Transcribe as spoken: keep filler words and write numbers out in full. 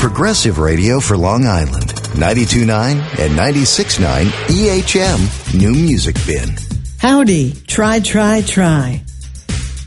Progressive Radio for Long Island. ninety-two point nine and ninety-six point nine E H M New Music Bin. Howdy. Try, try, try.